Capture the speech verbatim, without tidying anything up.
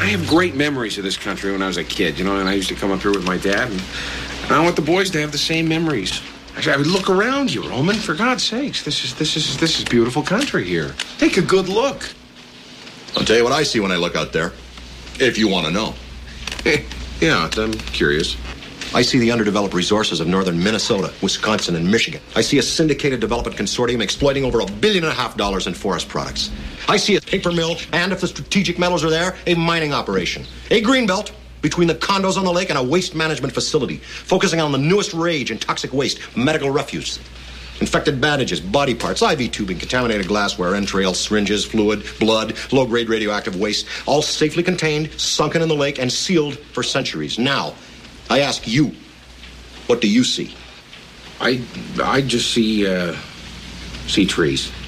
have great memories of this country when I was a kid, you know, and I used to come up here with my dad, and, and I want the boys to have the same memories. Actually, I would look around you, Roman, for God's sakes. This is this is this is beautiful country here. Take a good look. I'll tell you what I see when I look out there, if you want to know. Yeah, I'm curious. I see the underdeveloped resources of northern Minnesota, Wisconsin, and Michigan. I see a syndicated development consortium exploiting over a billion and a half dollars in forest products. I see a paper mill, and if the strategic metals are there, a mining operation. A greenbelt between the condos on the lake and a waste management facility, focusing on the newest rage in toxic waste, medical refuse. Infected bandages, body parts, I V tubing, contaminated glassware, entrails, syringes, fluid, blood, low-grade radioactive waste, all safely contained, sunken in the lake, and sealed for centuries. Now, I ask you, what do you see? I I just see uh, see trees.